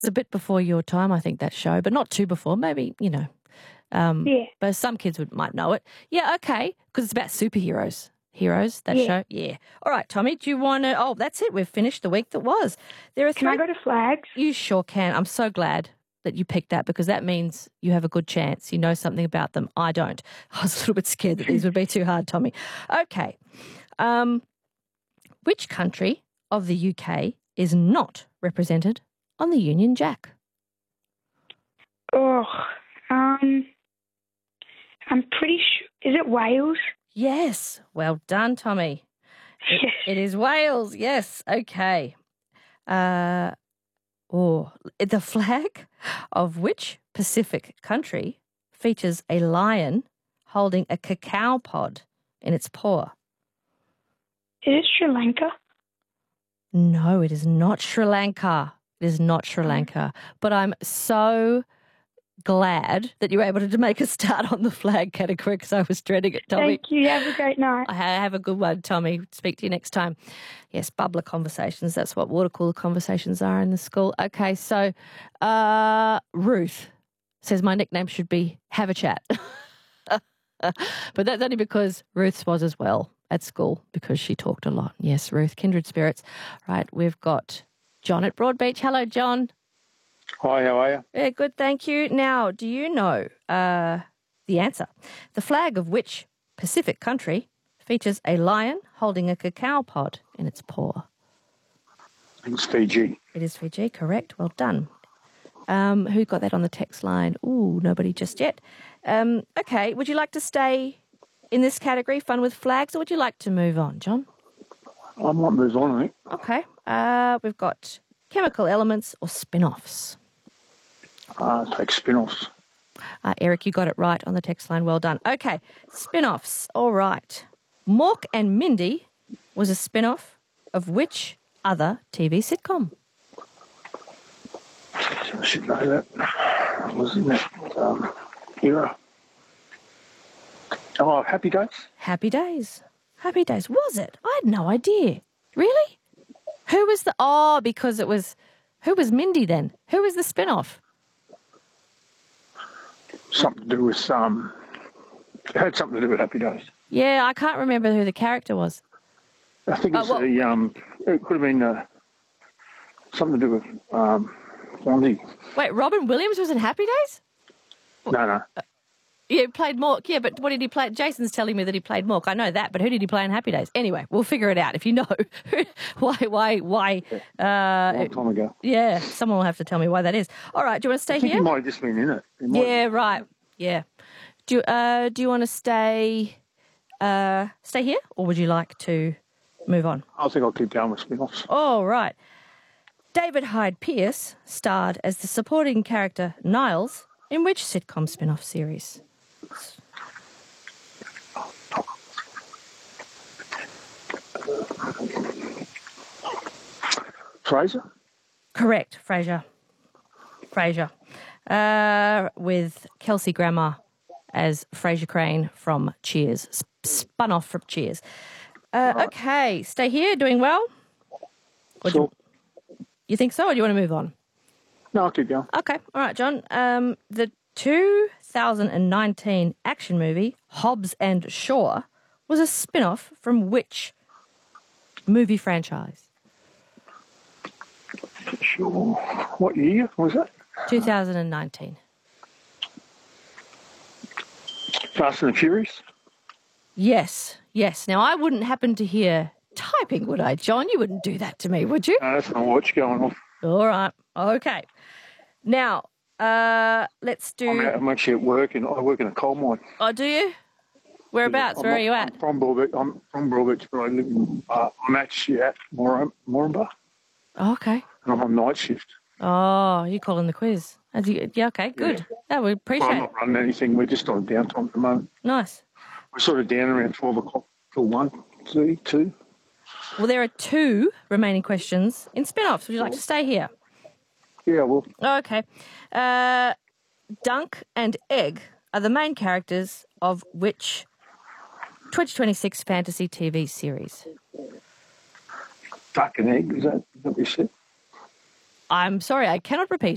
It's a bit before your time, I think, that show, but not too before. Maybe, Yeah. but some kids might know it. Yeah, okay, because it's about superheroes. Heroes, that Yeah. show? Yeah. All right, Tommy, do you want to... Oh, that's it. We've finished the week that was. There are Can I go to flags? You sure can. I'm so glad that you picked that because that means you have a good chance. You know something about them. I don't. I was a little bit scared that these would be too hard, Tommy. Okay. Which country of the UK is not represented on the Union Jack? Oh, I'm pretty sure. Is it Wales? Yes. Well done, Tommy. It is Wales. Yes. Okay. The flag of which Pacific country features a lion holding a cacao pod in its paw? Is it Sri Lanka? No, it is not Sri Lanka. It is not Sri Lanka. But I'm so glad that you were able to make a start on the flag category because I was dreading it, Tommy. Thank you. Have a great night. Have a good one, Tommy. Speak to you next time. Yes, bubbler conversations. That's what water cooler conversations are in the school. Okay, so Ruth says my nickname should be Have a Chat. But that's only because Ruth's was as well at school because she talked a lot. Yes, Ruth, kindred spirits. Right, we've got John at Broadbeach. Hello, John. Hi, how are you? Yeah, good, thank you. Now, do you know the answer? The flag of which Pacific country features a lion holding a cacao pod in its paw? It's Fiji. It is Fiji, correct. Well done. Who got that on the text line? Ooh, nobody just yet. Okay, would you like to stay in this category, fun with flags, or would you like to move on, John? I might move on, I think. Okay, we've got chemical elements or spin-offs. Take spin-offs. Eric, you got it right on the text line. Well done. Okay, spin-offs. All right. Mork and Mindy was a spin-off of which other TV sitcom? I should know that. Wasn't that era? Oh, Happy Days? Happy Days. Happy Days. Was it? I had no idea. Really? Who was the... Oh, because it was... Who was Mindy then? Who was the spin-off? Something to do with... It had something to do with Happy Days. Yeah, I can't remember who the character was. I think it's it could have been something to do with Blondie. Wait, Robin Williams was in Happy Days? No. Yeah, he played Mork. Yeah, but what did he play? Jason's telling me that he played Mork. I know that, but who did he play in Happy Days? Anyway, we'll figure it out if you know. Why? A long time ago. Yeah, someone will have to tell me why that is. All right, do you want to stay I think here? he might have just been in it. Yeah, right. Yeah. Do you want to stay here, or would you like to move on? I think I'll keep going with spin-offs. All right. David Hyde Pierce starred as the supporting character Niles in which sitcom spin-off series? Frasier? Correct, Frasier. With Kelsey Grammer as Frasier Crane from Cheers, spun off from Cheers. Okay, stay here, doing well? Sure. You think so, or do you want to move on? No, I'll keep going. Okay, all right, John. The 2019 action movie Hobbs and Shaw was a spin-off from which movie franchise? Sure. What year was that? 2019. Fast and the Furious? Yes. Now, I wouldn't happen to hear typing, would I, John? You wouldn't do that to me, would you? No, that's my watch going off. All right. Okay. Now, let's do... I'm actually at work, and I work in a coal mine. Oh, do you? Whereabouts? Where are you at? I'm from Broadbeach, but I live in... I'm actually at Moranbah. Oh, okay. And I'm on night shift. Oh, you're calling the quiz. Yeah, okay, good. Yeah, we appreciate I'm not running anything. We're just on downtime at the moment. Nice. We're sort of down around 12 o'clock till 1:32. Well, there are 2 remaining questions in spin-offs. Would you like to stay here? Yeah, well. Okay. Dunk and Egg are the main characters of which 2026 fantasy TV series? Duck and egg, is that what you said? I'm sorry, I cannot repeat.